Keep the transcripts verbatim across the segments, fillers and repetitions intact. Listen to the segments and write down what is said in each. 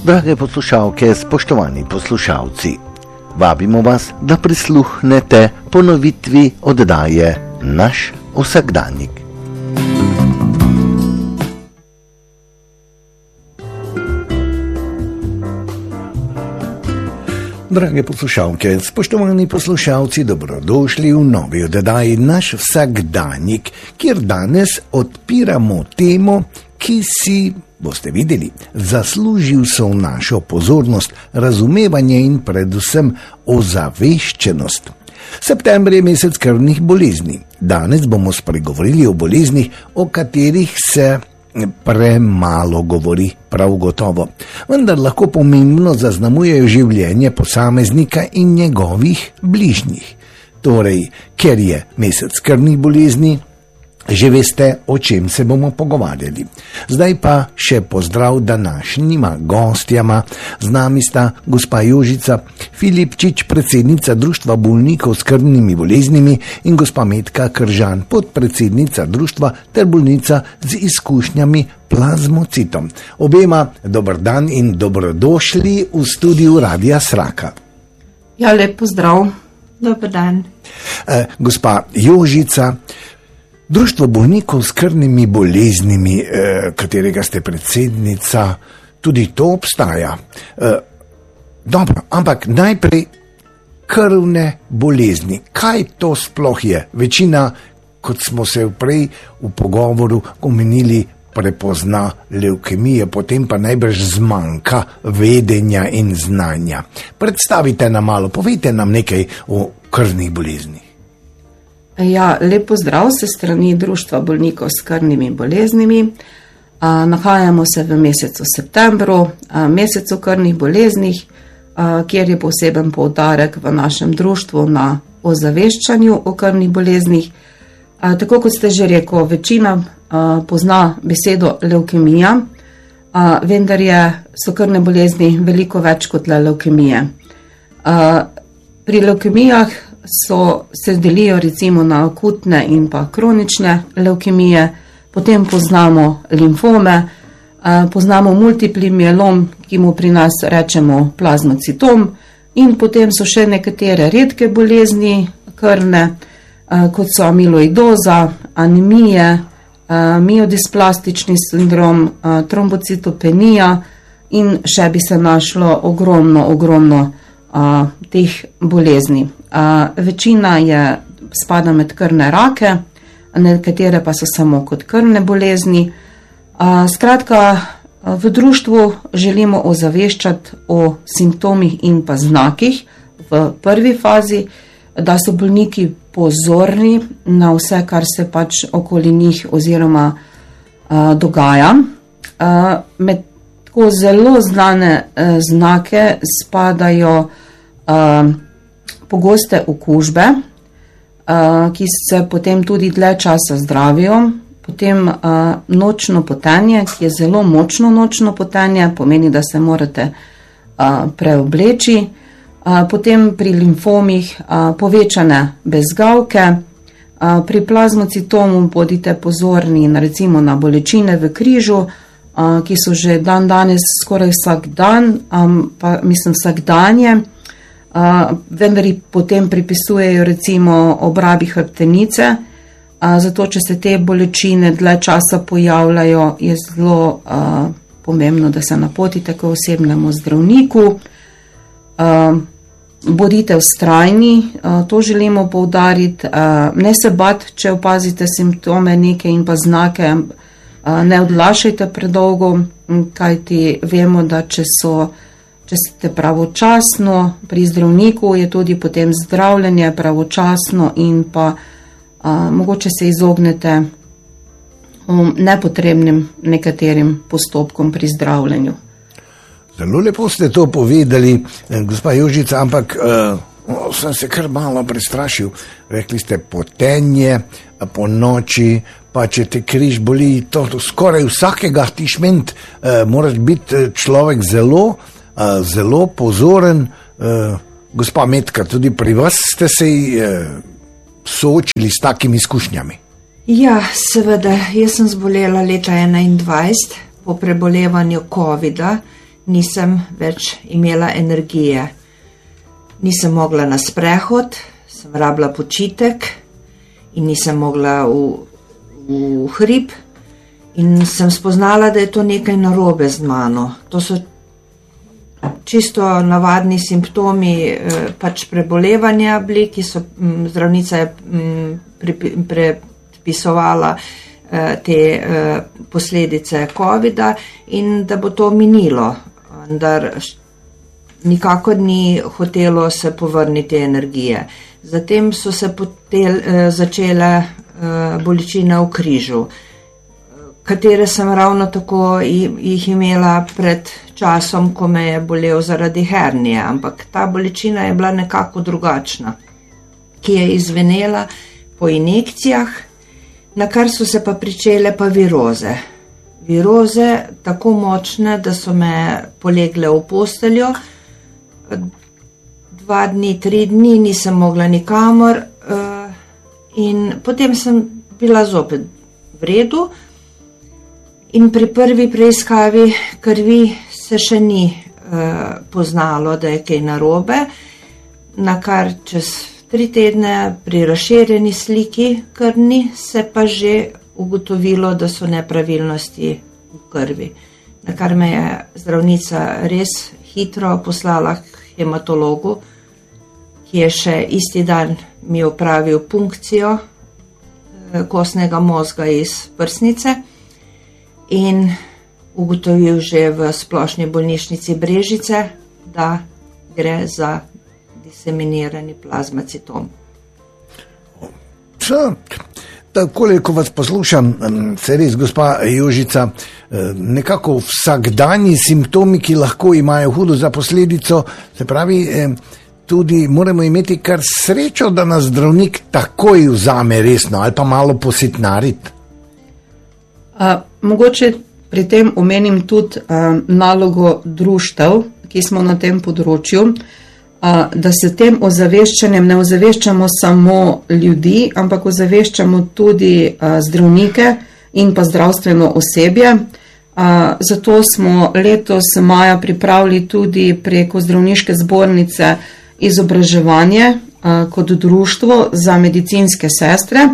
Drage poslušalke, spoštovani poslušalci, vabimo vas, da prisluhnete ponovitvi oddaje Naš vsakdanjik. Drage poslušalke, spoštovani poslušalci, dobrodošli v novi oddaji Naš vsakdanjik, kjer danes odpiramo temo, ki si, boste videli, zasluži vso našo pozornost, razumevanje in predvsem ozaveščenost. September je mesec krvnih bolezni. Danes bomo spregovorili o boleznih, o katerih se premalo govori, prav gotovo. Vendar lahko pomembno zaznamujejo življenje posameznika in njegovih bližnjih. Torej, ker je mesec krvnih bolezni, že veste, o čem se bomo pogovarjali. Zdaj pa še pozdrav današnjima gostjama. Z nami sta gospa Jožica Filipčič, predsednica Društva bolnikov s krvnimi boleznimi, in gospa Metka Kržan, podpredsednica društva ter bolnica z izkušnjami plazmocitom. Obema dober dan in dobrodošli v studiu Radia Sraka. Ja, lep pozdrav. Dober dan. Eh, gospa Jožica, Društvo bolnikov s krvnimi boleznimi, eh, katerega ste predsednica, tudi to obstaja. Eh, dobro, ampak najprej krvne bolezni. Kaj to sploh je? Večina, kot smo se prej v pogovoru omenili, prepozna levkemije, potem pa najbrž zmanjka vedenja in znanja. Predstavite nam malo, povejte nam nekaj o krvnih boleznih. Ja, lep pozdrav se strani Društva bolnikov s krvnimi boleznimi. A, nahajamo se v mesecu septembru, a, mesecu krvnih boleznih, a, kjer je poseben poudarek v našem društvu na ozaveščanju o krvnih boleznih. A, tako kot ste že rekel, večina a, pozna besedo levkemija, a, vendar je, so krvne bolezni veliko več kot le levkemije. A, pri levkemijah So, se delijo recimo na akutne in pa kronične levkemije, potem poznamo limfome, eh, poznamo multipli mielom, ki mu pri nas rečemo plazmocitom, in potem so še nekatere redke bolezni krvne, eh, kot so amiloidoza, anemije, eh, miodisplastični sindrom, eh, trombocitopenija in še bi se našlo ogromno, ogromno eh, teh bolezni. Uh, večina je, spada med krvne rake, nekatere pa so samo kot krvne bolezni. Uh, skratka, v društvu želimo ozaveščati o simptomih in pa znakih v prvi fazi, da so bolniki pozorni na vse, kar se pač okoli njih oziroma uh, dogaja. Uh, med tako zelo znane uh, znake spadajo uh, pogoste okužbe, ki se potem tudi dlje časa zdravijo, potem nočno potenje, ki je zelo močno nočno potenje, pomeni, da se morate preobleči, potem pri limfomih povečane bezgavke, pri plazmocitomu bodite pozorni na, recimo, na bolečine v križu, ki so že dan danes skoraj vsak dan, pa mislim vsak danje. Uh, vendar jih potem pripisujejo recimo obrabi hrbtenice, uh, zato če se te bolečine dlje časa pojavljajo, je zelo uh, pomembno, da se napotite k osebnemu zdravniku. Uh, bodite vztrajni, uh, to želimo poudariti, uh, ne se bat, če opazite simptome neke in pa znake, uh, ne odlašajte predolgo, kajti vemo, da če so Če ste pravočasno pri zdravniku, je tudi potem zdravljenje pravočasno in pa a, mogoče se izognete um, nepotrebnim nekaterim postopkom pri zdravljenju. Zelo lepo ste to povedali, gospa Jožica, ampak uh, sem se kar malo prestrašil. Rekli ste potenje po noči, pa če te križ boli, to, to skoraj vsakega tišment, uh, moraš biti človek zelo Uh, zelo pozoren. Uh, gospa Metka, tudi pri vas ste se uh, soočili s takimi izkušnjami? Ja, seveda, jaz sem zbolela leta enaindvajset po prebolevanju covida nisem več imela energije. Nisem mogla na sprehod, sem rabila počitek in nisem mogla v, v hrib in sem spoznala, da je to nekaj narobe z mano. To so čisto navadni simptomi eh, pač prebolevanja bili, ki so m, zdravnica je m, predpisovala eh, te eh, posledice covida in da bo to minilo. Vendar nikakor ni hotelo se povrniti energije. Zatem so se potel, eh, začele eh, bolečine v križu, katere sem ravno tako jih imela pred časom, ko me je bolel zaradi hernije, ampak ta bolečina je bila nekako drugačna, ki je izvenela po injekcijah, na kar so se pa pričele pa viroze. Viroze tako močne, da so me polegle v posteljo, dva dni, tri dni nisem mogla nikamor in potem sem bila zopet v redu in pri prvi preiskavi krvi se še ni poznalo, da je kaj narobe, na kar čez tri tedne pri razširjeni sliki krvni se pa že ugotovilo, da so nepravilnosti v krvi, na kar me je zdravnica res hitro poslala k hematologu, ki je še isti dan mi opravil punkcijo kostnega mozga iz prsnice in ugotovil že v splošni bolnišnici Brežice, da gre za diseminirani plazmacitom. Takole, ko vas poslušam, se res, gospa Jožica, nekako vsakdanji simptomi, ki lahko imajo hudo za posledico, se pravi, tudi moramo imeti kar srečo, da nas zdravnik takoj vzame resno ali pa malo positnarit. A, mogoče pri tem omenim tudi a, nalogo društev, ki smo na tem področju, a, da se tem ozaveščanjem ne ozaveščamo samo ljudi, ampak ozaveščamo tudi a, zdravnike in pa zdravstveno osebje. A, zato smo letos maja pripravili tudi preko zdravniške zbornice izobraževanje a, kot društvo za medicinske sestre.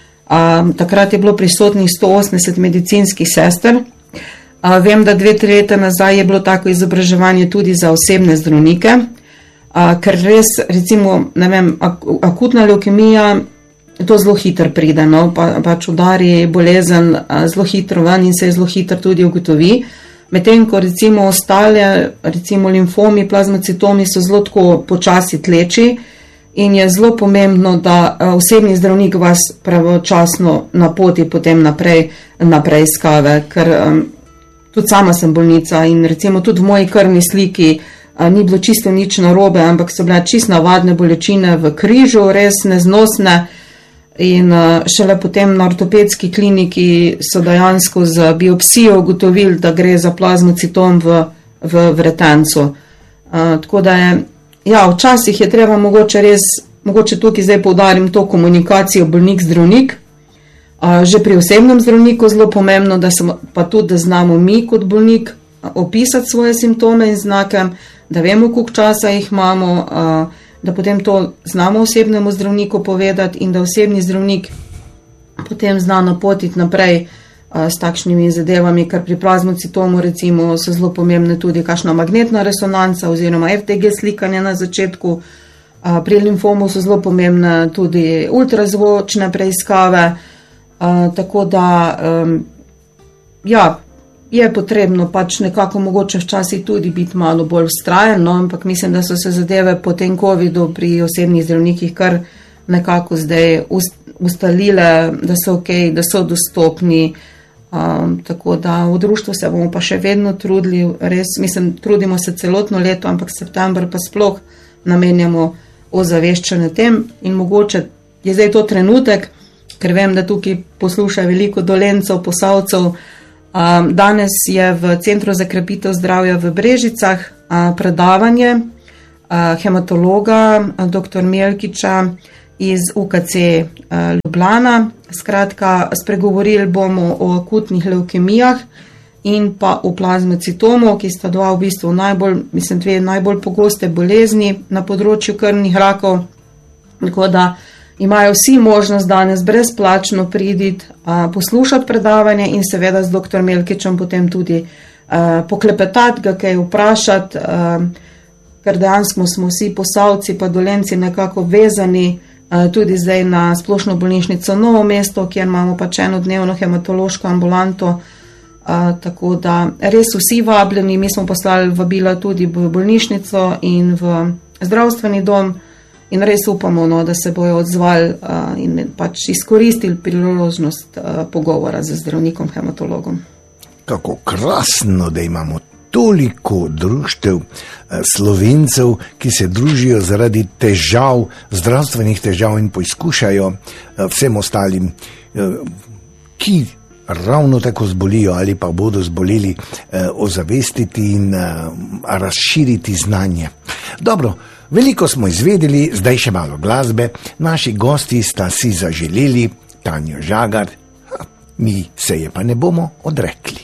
A, takrat je bilo prisotnih sto osemdeset medicinskih sester. A, vem, da dve, tri leta nazaj je bilo tako izobraževanje tudi za osebne zdravnike, a, ker res, recimo, ne vem, ak akutna levkemija, to zelo hitro pride, no, pa, pač udari bolezen a, zelo hitro ven in se zelo hitro tudi ugotovi. Medtem ko recimo ostale, recimo limfomi, plazmacitomi so zelo tako počasi tleči in je zelo pomembno, da osebni zdravnik vas pravočasno napoti potem naprej na preiskave, ker um, tudi sama sem bolnica in recimo tudi v moji krvni sliki a, ni bilo čisto nič narobe, ampak so bile čisto navadne bolečine v križu, res neznosne. In šele potem na ortopedski kliniki so dejansko z biopsijo ugotovili, da gre za plazmocitom v, v vretencu. Uh, tako da je, ja, včasih je treba mogoče res, mogoče tukaj zdaj poudarim to komunikacijo bolnik-zdravnik. Uh, že pri osebnem zdravniku zelo pomembno, da smo pa tudi, da znamo mi kot bolnik opisati svoje simptome in znake, da vemo, koliko časa jih imamo, uh, da potem to znamo osebnemu zdravniku povedati in da osebni zdravnik potem zna napotiti naprej a, s takšnimi zadevami, ker pri plazmocitomu recimo so zelo pomembne tudi kakšna magnetna resonanca oziroma F T G slikanje na začetku. A, pri limfomu so zelo pomembne tudi ultrazvočne preiskave, a, tako da um, ja, je potrebno pač nekako mogoče včasih tudi biti malo bolj vztrajen, no, ampak mislim, da so se zadeve po tem covidu pri osebnih zdravnikih kar nekako zdaj ustalile, da so ok, da so dostopni, um, tako da v društvu se bomo pa še vedno trudili, res, mislim, trudimo se celotno leto, ampak september pa sploh namenjamo ozaveščanju tem in mogoče je zdaj to trenutek, ker vem, da tukaj posluša veliko Dolencev, Posavcev. Danes je v Centru za krepitev zdravja v Brežicah predavanje hematologa doktor Melkiča iz U K C Ljubljana. Skratka, spregovorili bomo o akutnih levkemijah in pa v plazmocitomu, ki sta dva v bistvu najbolj, mislim, dve najbolj pogoste bolezni na področju krvnih rakov. Tako da imajo vsi možnost danes brezplačno priditi, poslušati predavanje in seveda z doktor Melkičem potem tudi poklepetati, ga kaj vprašati, ker dejansko smo vsi Posavci pa Dolenci nekako vezani tudi zdaj na splošno bolnišnico Novo mesto, kjer imamo pač enodnevno hematološko ambulanto, tako da res vsi vabljeni, mi smo poslali vabila tudi v bolnišnico in v zdravstveni dom in res upamo, no, da se bojo odzvali in pač izkoristili priložnost pogovora z zdravnikom hematologom. Kako krasno, da imamo toliko društev Slovencev, ki se družijo zaradi težav, zdravstvenih težav in poizkušajo vsem ostalim, ki ravno tako zbolijo ali pa bodo zboleli, ozavestiti in razširiti znanje. Dobro, veliko smo izvedeli, zdaj še malo glasbe. Naši gosti sta si zaželeli Tanjo Žagar, mi se je pa ne bomo odrekli.